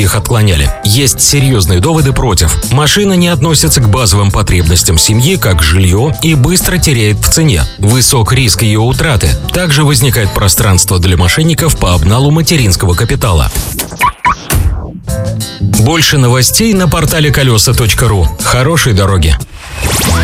их отклоняли. Есть серьезные доводы против. Машина не относится к базовым потребностям семьи, как жилье, и быстро теряет в цене. Высок риск ее утраты. Также возникает пространство для мошенников по обналу материнского капитала. Больше новостей на портале колеса.ру. Хорошей дороги!